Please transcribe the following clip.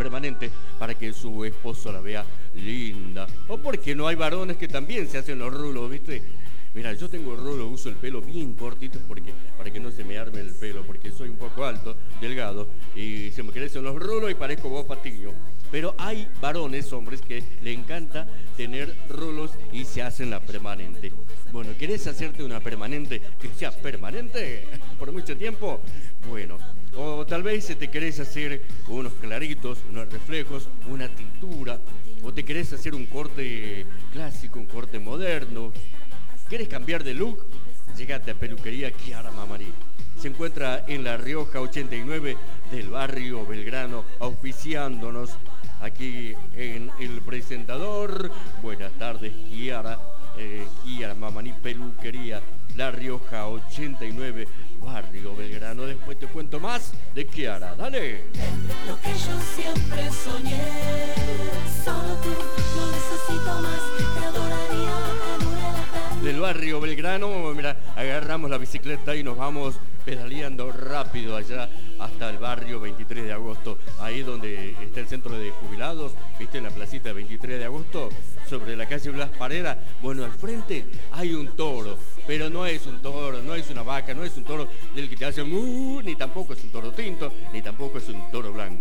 permanente para que su esposo la vea linda. O porque no hay varones que también se hacen los rulos, ¿viste? Mira, yo tengo rulo, uso el pelo bien cortito para que no se me arme el pelo, porque soy un poco alto, delgado, y se me crecen los rulos y parezco Bob Patiño. Pero hay varones, hombres, que le encanta tener rulos y se hacen la permanente. Bueno, ¿querés hacerte una permanente que sea permanente por mucho tiempo? Bueno, o tal vez te querés hacer unos claritos, unos reflejos, una tintura, o te querés hacer un corte clásico, un corte moderno. ¿Quieres cambiar de look? Llegate a Peluquería Chiara Mamani. Se encuentra en La Rioja 89 del barrio Belgrano, auspiciándonos aquí en El Presentador. Buenas tardes, Chiara Mamani Peluquería, La Rioja 89, barrio Belgrano. Después te cuento más de Chiara. Dale. Lo que yo siempre soñé, solo tú, no necesito más, te adoraría que dure la eternidad. Del barrio Belgrano, mira, agarramos la bicicleta y nos vamos pedaleando rápido allá hasta el barrio 23 de agosto, ahí donde está el centro de jubilados, viste, en la placita 23 de agosto, sobre la calle Blas Parera. Bueno, al frente hay un toro, pero no es un toro, no es una vaca, no es un toro del que te hace ni tampoco es un toro tinto, ni tampoco es un toro blanco.